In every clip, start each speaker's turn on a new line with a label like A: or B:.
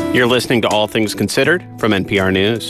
A: You're listening to All Things Considered from NPR News.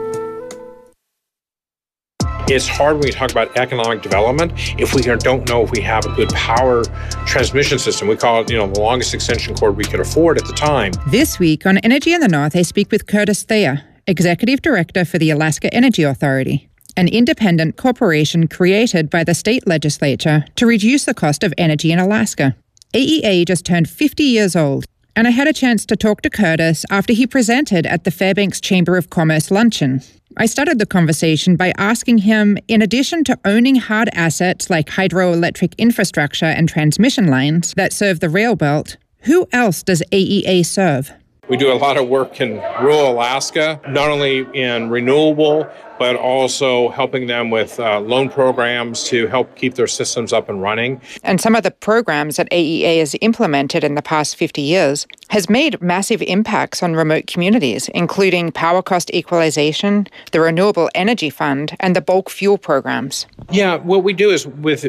B: It's hard when we talk about economic development if we don't know if we have a good power transmission system. We call it, the longest extension cord we could afford at the time.
C: This week on Energy in the North, I speak with Curtis Thayer, Executive Director for the Alaska Energy Authority, an independent corporation created by the state legislature to reduce the cost of energy in Alaska. AEA just turned 50 years old, and I had a chance to talk to Curtis after he presented at the Fairbanks Chamber of Commerce luncheon. I started the conversation by asking him, in addition to owning hard assets like hydroelectric infrastructure and transmission lines that serve the rail belt, who else does AEA serve?
B: We do a lot of work in rural Alaska, not only in renewable, but also helping them with loan programs to help keep their systems up and running.
C: And some of the programs that AEA has implemented in the past 50 years has made massive impacts on remote communities, including power cost equalization, the Renewable Energy Fund, and the bulk fuel programs.
B: Yeah, what we do is with the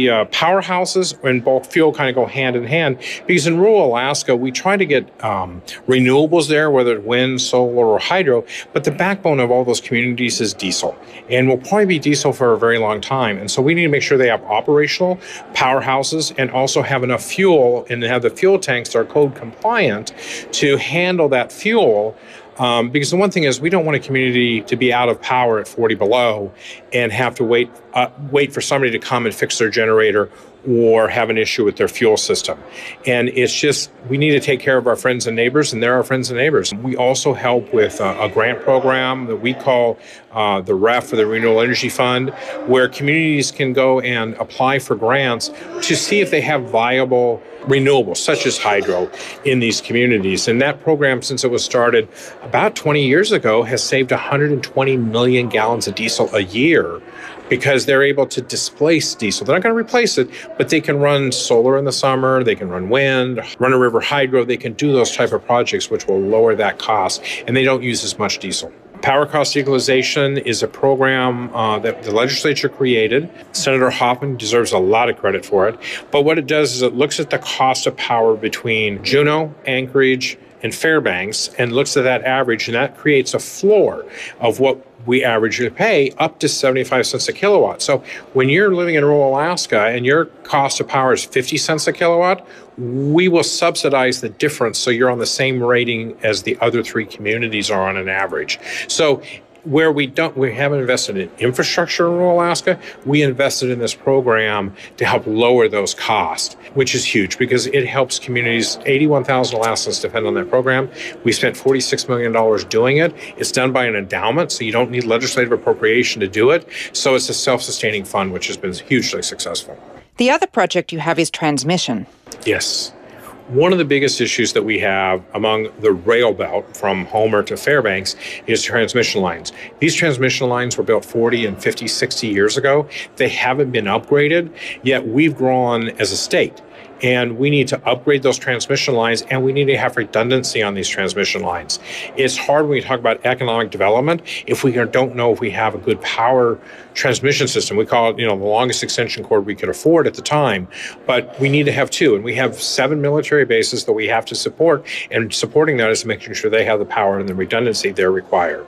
B: powerhouses and bulk fuel kind of go hand in hand, because in rural Alaska, we try to get renewables there, whether it's wind, solar, or hydro, but the backbone of all those communities is diesel, and will probably be diesel for a very long time. And so we need to make sure they have operational powerhouses and also have enough fuel and have the fuel tanks that are code compliant to handle that fuel. Because the one thing is, we don't want a community to be out of power at 40 below and have to wait for somebody to come and fix their generator or have an issue with their fuel system. And it's just, we need to take care of our friends and neighbors, and they're our friends and neighbors. We also help with a grant program that we call the REF, or the Renewable Energy Fund, where communities can go and apply for grants to see if they have viable renewables, such as hydro, in these communities. And that program, since it was started about 20 years ago, has saved 120 million gallons of diesel a year, because they're able to displace diesel. They're not going to replace it, but they can run solar in the summer, they can run wind, run a river hydro, they can do those type of projects which will lower that cost, and they don't use as much diesel. Power cost equalization is a program that the legislature created. Senator Hoffman deserves a lot of credit for it. But what it does is it looks at the cost of power between Juneau, Anchorage, and Fairbanks, and looks at that average, and that creates a floor of what we averagely pay, up to 75 cents a kilowatt. So when you're living in rural Alaska and your cost of power is 50 cents a kilowatt, we will subsidize the difference so you're on the same rating as the other three communities are on an average. So where we haven't invested in infrastructure in rural Alaska, we invested in this program to help lower those costs, which is huge because it helps communities. 81,000 Alaskans depend on that program. We spent $46 million doing it. It's done by an endowment, so you don't need legislative appropriation to do it. So it's a self-sustaining fund, which has been hugely successful.
C: The other project you have is transmission.
B: Yes. One of the biggest issues that we have among the rail belt from Homer to Fairbanks is transmission lines. These transmission lines were built 40 and 50, 60 years ago. They haven't been upgraded, yet we've grown as a state. And we need to upgrade those transmission lines, and we need to have redundancy on these transmission lines. It's hard when we talk about economic development if we don't know if we have a good power transmission system. We call it, the longest extension cord we could afford at the time. But we need to have two, and we have 7 military bases that we have to support, and supporting that is making sure they have the power and the redundancy they're required.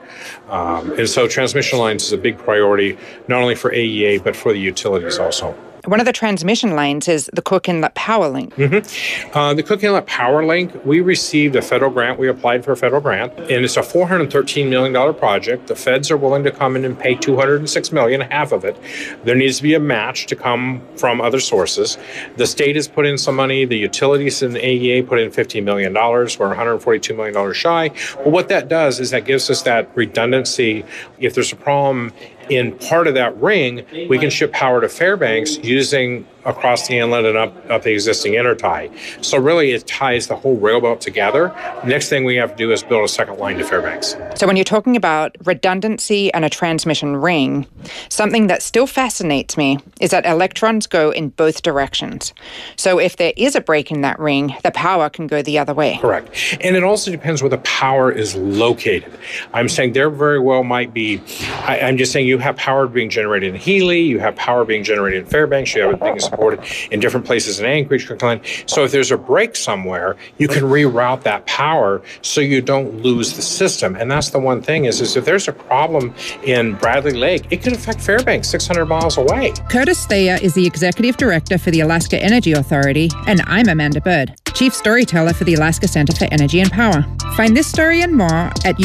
B: And so transmission lines is a big priority, not only for AEA, but for the utilities also.
C: One of the transmission lines is the Cook Inlet Power Link.
B: The Cook Inlet Power Link, we received a federal grant. We applied for a federal grant, and it's a $413 million project. The feds are willing to come in and pay $206 million, half of it. There needs to be a match to come from other sources. The state has put in some money. The utilities in the AEA put in $50 million. We're $142 million shy. But what that does is that gives us that redundancy. If there's a problem in part of that ring, we can ship power to Fairbanks using across the inlet and up the existing intertie. So really it ties the whole rail belt together. Next thing we have to do is build a second line to Fairbanks.
C: So when you're talking about redundancy and a transmission ring, something that still fascinates me is that electrons go in both directions. So if there is a break in that ring, the power can go the other way.
B: Correct. And it also depends where the power is located. I'm saying there very well might be, I'm just saying you have power being generated in Healy, you have power being generated in Fairbanks, you have it being supported in different places in Anchorage, Kirkland. So if there's a break somewhere, you can reroute that power so you don't lose the system. And that's the one thing is if there's a problem in Bradley Lake, it could affect Fairbanks 600 miles away.
C: Curtis Thayer is the Executive Director for the Alaska Energy Authority, and I'm Amanda Bird, Chief Storyteller for the Alaska Center for Energy and Power. Find this story and more at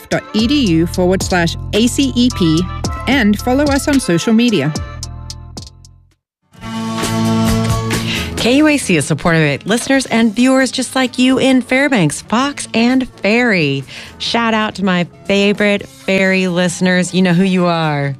C: uaf.edu/ACEP and follow us on social media.
D: KUAC is supported by listeners and viewers just like you in Fairbanks, Fox, and Ferry. Shout out to my favorite Ferry listeners. You know who you are.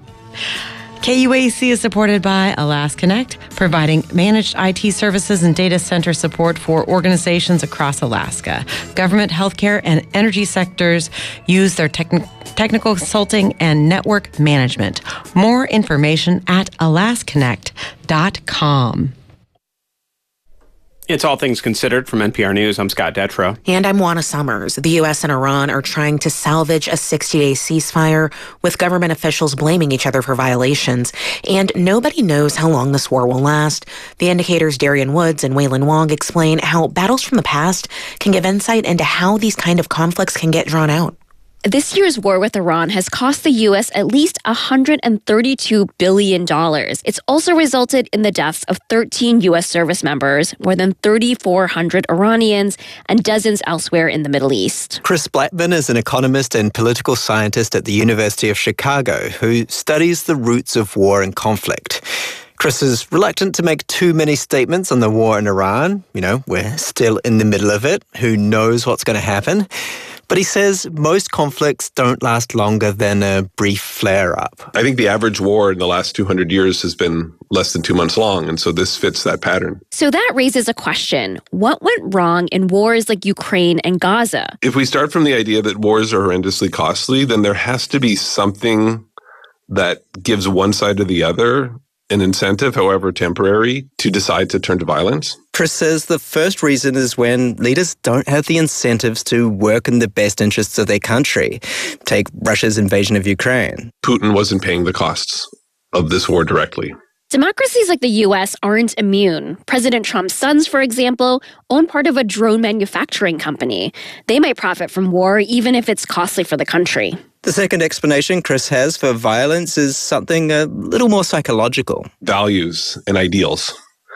D: KUAC is supported by Alaska Connect, providing managed IT services and data center support for organizations across Alaska. Government, healthcare, and energy sectors use their technical consulting and network management. More information at alaskaconnect.com.
A: It's All Things Considered from NPR News. I'm Scott Detrow.
E: And I'm Juana Summers. The U.S. and Iran are trying to salvage a 60-day ceasefire, with government officials blaming each other for violations. And nobody knows how long this war will last. The Indicator's Darian Woods and Waylon Wong explain how battles from the past can give insight into how these kind of conflicts can get drawn out.
F: This year's war with Iran has cost the U.S. at least $132 billion. It's also resulted in the deaths of 13 U.S. service members, more than 3,400 Iranians, and dozens elsewhere in the Middle East.
G: Chris Blackman is an economist and political scientist at the University of Chicago who studies the roots of war and conflict. Chris is reluctant to make too many statements on the war in Iran. You know, we're still in the middle of it. Who knows what's going to happen? But he says most conflicts don't last longer than a brief flare-up.
H: I think the average war in the last 200 years has been less than 2 months long, and so this fits that pattern.
F: So that raises a question. What went wrong in wars like Ukraine and Gaza?
H: If we start from the idea that wars are horrendously costly, then there has to be something that gives one side or the other an incentive, however temporary, to decide to turn to violence.
G: Chris says the first reason is when leaders don't have the incentives to work in the best interests of their country. Take Russia's invasion of Ukraine.
H: Putin wasn't paying the costs of this war directly.
F: Democracies like the U.S. aren't immune. President Trump's sons, for example, own part of a drone manufacturing company. They might profit from war even if it's costly for the country.
G: The second explanation Chris has for violence is something a little more psychological.
H: Values and ideals.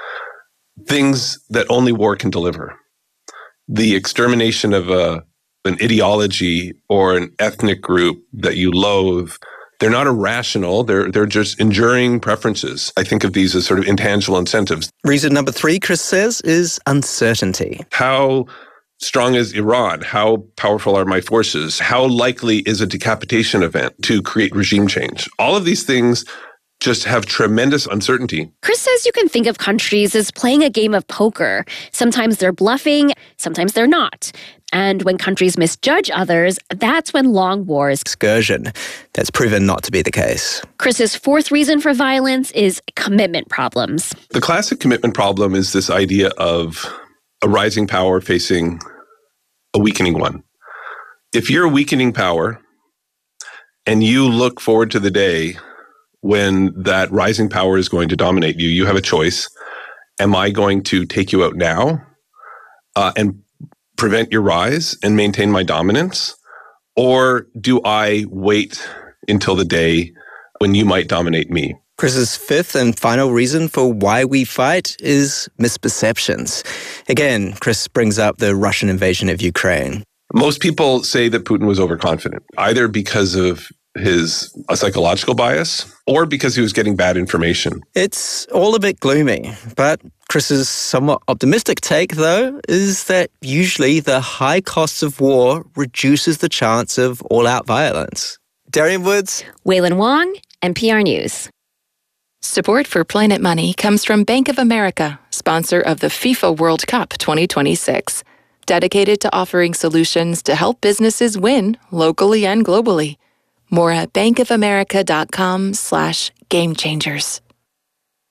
H: Things that only war can deliver. The extermination of an ideology or an ethnic group that you loathe, they're not irrational, they're just enduring preferences. I think of these as sort of intangible incentives.
G: Reason number 3, Chris says, is uncertainty.
H: How strong is Iran? How powerful are my forces? How likely is a decapitation event to create regime change? All of these things just have tremendous uncertainty.
F: Chris says you can think of countries as playing a game of poker. Sometimes they're bluffing, sometimes they're not. And when countries misjudge others, that's when long wars
G: excursion. That's proven not to be the case.
F: Chris's fourth reason for violence is commitment problems.
H: The classic commitment problem is this idea of a rising power facing a weakening one. If you're a weakening power and you look forward to the day when that rising power is going to dominate you, you have a choice. Am I going to take you out now and prevent your rise and maintain my dominance? Or do I wait until the day when you might dominate me?
G: Chris's fifth and final reason for why we fight is misperceptions. Again, Chris brings up the Russian invasion of Ukraine.
H: Most people say that Putin was overconfident, either because of his psychological bias or because he was getting bad information.
G: It's all a bit gloomy, but Chris's somewhat optimistic take, though, is that usually the high costs of war reduces the chance of all-out violence. Darian Woods.
F: Waylon Wong, NPR News.
I: Support for Planet Money comes from Bank of America, sponsor of the FIFA World Cup 2026, dedicated to offering solutions to help businesses win locally and globally. More at bankofamerica.com/gamechangers.